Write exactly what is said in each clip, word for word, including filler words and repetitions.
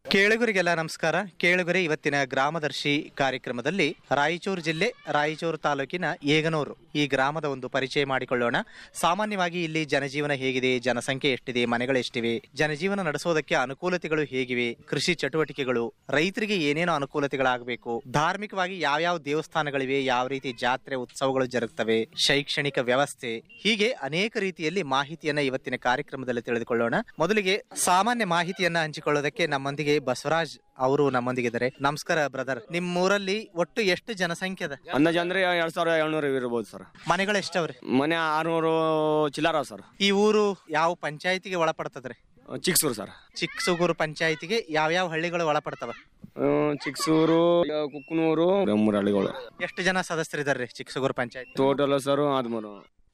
ಕೇಳುಗರಿಗೆಲ್ಲ ನಮಸ್ಕಾರ. ಕೇಳುಗರೆ, ಇವತ್ತಿನ ಗ್ರಾಮದರ್ಶಿ ಕಾರ್ಯಕ್ರಮದಲ್ಲಿ ರಾಯಚೂರು ಜಿಲ್ಲೆ ರಾಯಚೂರು ತಾಲೂಕಿನ ಏಗನೂರು ಈ ಗ್ರಾಮದ ಒಂದು ಪರಿಚಯ ಮಾಡಿಕೊಳ್ಳೋಣ. ಸಾಮಾನ್ಯವಾಗಿ ಇಲ್ಲಿ ಜನಜೀವನ ಹೇಗಿದೆ, ಜನಸಂಖ್ಯೆ ಎಷ್ಟಿದೆ, ಮನೆಗಳೆಷ್ಟಿವೆ, ಜನಜೀವನ ನಡೆಸೋದಕ್ಕೆ ಅನುಕೂಲತೆಗಳು ಹೇಗಿವೆ, ಕೃಷಿ ಚಟುವಟಿಕೆಗಳು, ರೈತರಿಗೆ ಏನೇನು ಅನುಕೂಲತೆಗಳಾಗಬೇಕು, ಧಾರ್ಮಿಕವಾಗಿ ಯಾವ್ಯಾವ ದೇವಸ್ಥಾನಗಳಿವೆ, ಯಾವ ರೀತಿ ಜಾತ್ರೆ ಉತ್ಸವಗಳು ಜರುಗುತ್ತವೆ, ಶೈಕ್ಷಣಿಕ ವ್ಯವಸ್ಥೆ, ಹೀಗೆ ಅನೇಕ ರೀತಿಯಲ್ಲಿ ಮಾಹಿತಿಯನ್ನ ಇವತ್ತಿನ ಕಾರ್ಯಕ್ರಮದಲ್ಲಿ ತಿಳಿದುಕೊಳ್ಳೋಣ. ಮೊದಲಿಗೆ ಸಾಮಾನ್ಯ ಮಾಹಿತಿಯನ್ನ ಹಂಚಿಕೊಳ್ಳೋದಕ್ಕೆ ನಮ್ಮೊಂದಿಗೆ ಬಸವರಾಜ್ ಅವರು ನಮ್ಮೊಂದಿಗಿದ್ದಾರೆ. ನಮಸ್ಕಾರ ಬ್ರದರ್. ನಿಮ್ಮೂರಲ್ಲಿ ಒಟ್ಟು ಎಷ್ಟು ಜನಸಂಖ್ಯೆ ಅದ? ಅಂದಾಜು ಅಂದ್ರೆ ಎರಡ್ ಸಾವಿರದ ಏಳ್ನೂರು ಇರ್ಬೋದು ಸರ್. ಮನೆಗಳು ಎಷ್ಟವ್ರಿ? ಮನೆ ಆರ್ನೂರು ಚಿಲ್ಲರ ಸರ್. ಈ ಊರು ಯಾವ ಪಂಚಾಯತಿಗೆ ಒಳಪಡ್ತದ್ರಿ? ಚಿಕ್ಸೂರು ಸರ್. ಚಿಕ್ಕಸುಗೂರು ಪಂಚಾಯತಿಗೆ ಯಾವ್ಯಾವ ಹಳ್ಳಿಗಳು ಒಳಪಡ್ತವ? ಚಿಕ್ಸೂರು, ಕುಕ್ಕನೂರು, ಮೂರು ಹಳ್ಳಿಗಳು. ಎಷ್ಟು ಜನ ಸದಸ್ಯರಿದಾರ್ರಿ ಚಿಕ್ಕಸುಗೂರು ಪಂಚಾಯತ್? ಟೋಟಲ್ ಸರ್ ಹದಿಮೂರು.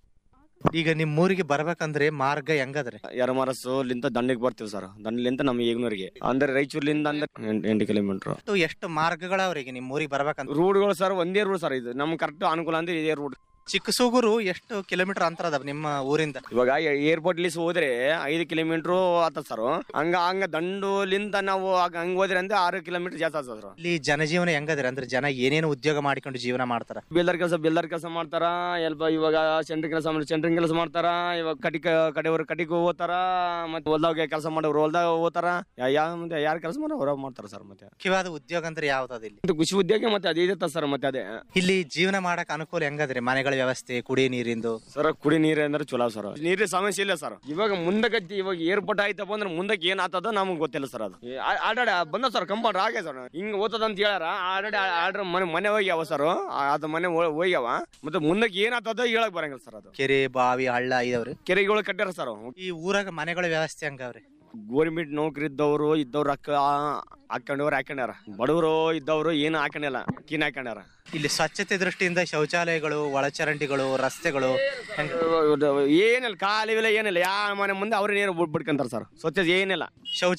ಈಗ ನಿಮ್ ಊರಿಗೆ ಬರ್ಬೇಕಂದ್ರೆ ಮಾರ್ಗ ಹೆಂಗದ್ರಿ? ಯರಮರಸು ಲಿಂತ ದಂಡಿಗೆ ಬರ್ತೀವಿ ಸರ್. ದಂಡ್ಲಿಂತ ನಮ್ ಈಗ್ನೂರಿಗೆ ಅಂದ್ರೆ ರಾಯಚೂರ್ಲಿಂದ ಅಂದ್ರೆ ಎಂಟು ಎಂಟು ಕಿಲೋಮೀಟರ್. ಎಷ್ಟು ಮಾರ್ಗಗಳವ್ರಿಗೆ ನಿಮ್ ಊರಿಗೆ ಬರ್ಬೇಕಂದ್ರೆ? ರೂಟ್ಗಳು ಸರ್ ಒಂದೇ ರೂಟ್ ಸರ್. ಇದು ನಮ್ ಕರೆಕ್ಟ್ ಅನುಕೂಲ ಅಂದ್ರೆ ಇದೇ ರೂಟ್. ಚಿಕ್ಕಸುಗೂರು ಎಷ್ಟು ಕಿಲೋಮೀಟರ್ ಅಂತರ ಅದ ನಿಮ್ಮ ಊರಿಂದ? ಇವಾಗ ಏರ್ಪೋರ್ಟ್ ಲಿಸ್ ಹೋದ್ರೆ ಐದು ಕಿಲೋಮೀಟರ್ ಆತ ಸರ್. ಹಂಗ ಹಂಗ ದಂಡುಲಿಂದ ನಾವು ಹಂಗ ಹೋದ್ರೆ ಅಂದ್ರೆ ಆರು ಕಿಲೋಮೀಟರ್ ಜಾಸ್ತಿ ಆಗ್ತದ ಸರ್. ಇಲ್ಲಿ ಜನಜೀವನ ಹೆಂಗದ್ರಿ? ಅಂದ್ರೆ ಜನ ಏನೇನು ಉದ್ಯೋಗ ಮಾಡಿಕೊಂಡು ಜೀವನ ಮಾಡ್ತಾರ? ಬಿಲ್ದರ್ ಕೆಲಸ ಬಿಲ್ದರ್ ಕೆಲಸ ಮಾಡ್ತಾರ. ಎಲ್ಪ ಇವಾಗ ಸೆಂಟ್ರಿಂಗ್ ಕೆಲಸ ಸೆಂಟ್ರಿಂಗ್ ಕೆಲಸ ಮಾಡ್ತಾರ. ಇವಾಗ ಕಟಿಕ ಕಡೆಯವರು ಕಟಿಗೆ ಹೋಗ್ತಾರ. ಮತ್ತೆ ಹೊಲ್ದಾಗ ಕೆಲಸ ಮಾಡೋರು ಹೊಲ್ದಾಗ ಹೋಗ್ತಾರ. ಯಾವ ಮತ್ತೆ ಯಾರು ಕೆಲಸ ಮಾಡೋ ಹೊರ ಮಾಡ್ತಾರ ಸರ್. ಮತ್ತೆ ಮುಖ್ಯವಾದ ಉದ್ಯೋಗ ಅಂದ್ರೆ ಯಾವ್ದು ಇಲ್ಲಿ? ಕೃಷಿ ಉದ್ಯೋಗ ಮತ್ತೆ ಅದೇ ಇದೆ ಸರ್. ಮತ್ತೆ ಅದೇ ಇಲ್ಲಿ ಜೀವನ ಮಾಡಕ್ ಅನುಕೂಲ ಹೆಂಗದ್ರಿ? ಮನೆಗಳ ವ್ಯವಸ್ಥೆ, ಕುಡಿ ನೀರಿಂದು? ಸರ್ ಕುಡಿ ನೀರ್ ಅಂದ್ರೆ ಚಲೋ ಸರ್. ನೀರಿನ ಸಮಸ್ಯೆ ಇಲ್ಲ ಸರ್. ಇವಾಗ ಮುಂದಕ್ಕೆ ಇವಾಗ ಏರ್ಪೋರ್ಟ್ ಆಯ್ತಪ್ಪ ಅಂದ್ರೆ ಮುಂದಕ್ಕೆ ಏನ್ ಆತದ ನಮಗ್ ಗೊತ್ತಿಲ್ಲ ಸರ್. ಅದು ಆಲ್ರೆಡಿ ಬಂದ ಸರ್. ಕಂಪೌಂಡರ್ ಆಗ ಸರ್ ಹಿಂಗ್ ಓದ್ತದ ಅಂತ ಹೇಳ್ಯಾರ. ಆಲ್ರೆಡಿ ಆರ್ಡರ್ ಮನೆ ಮನೆ ಹೋಗ್ಯಾವ ಸರ್. ಅದ ಮನೆ ಹೋಗ್ಯಾವ. ಮತ್ತೆ ಮುಂದಕ್ಕೆ ಏನ್ ಆತದ ಹೇಳಕ್ ಬರಂಗಿಲ್ಲ ಸರ್. ಅದು ಕೆರೆ, ಬಾವಿ, ಹಳ್ಳ ಇದಾವ್ರಿ? ಕೆರೆಗಳು ಕಟ್ಟಾರ ಸರ್. ಈ ಊರಾಗ ಮನೆಗಳ ವ್ಯವಸ್ಥೆ ಹಂಗವ್ರಿ? ಗೋರ್ಮೆಂಟ್ ನೌಕರಿ ಇದ್ದವರು ಇದ್ದವ್ರು ಅಕ್ಕ ಹಾಕೊಂಡವ್ರು ಹಾಕೊಂಡಾರ. ಬಡವರು ಇದ್ದವ್ರು ಏನು ಹಾಕೊಂಡಿಲ್ಲ, ಕೀನ್ ಹಾಕೊಂಡಾರ. ಇಲ್ಲಿ ಸ್ವಚ್ಛತೆ ದೃಷ್ಟಿಯಿಂದ ಶೌಚಾಲಯಗಳು, ಒಳಚರಂಡಿಗಳು, ರಸ್ತೆಗಳು ಏನಿಲ್ಲ, ಖಾಲಿ ಇಲ್ಲ, ಏನಿಲ್ಲ. ಯಾವ ಮನೆ ಮುಂದೆ ಅವ್ರೇ ನೀರು ಬಿಡ್ಕೊಂತಾರ ಸರ್. ಸ್ವಚ್ಛತೆ ಏನಿಲ್ಲ. ಶೌಚ